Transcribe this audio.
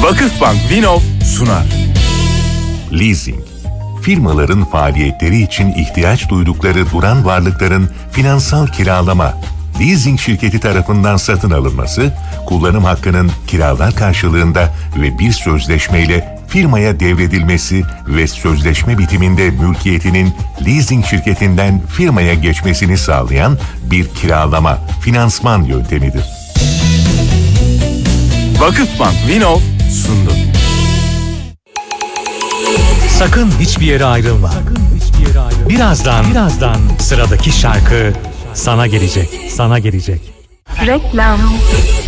Vakıfbank Vinov sunar. Leasing, firmaların faaliyetleri için ihtiyaç duydukları duran varlıkların finansal kiralama, leasing şirketi tarafından satın alınması, kullanım hakkının kiralar karşılığında ve bir sözleşmeyle firmaya devredilmesi ve sözleşme bitiminde mülkiyetinin leasing şirketinden firmaya geçmesini sağlayan bir kiralama, finansman yöntemidir. Vakıfbank Vinov sundu. Sakın hiçbir yere ayrılma. Birazdan sıradaki şarkı sana gelecek. Reklam.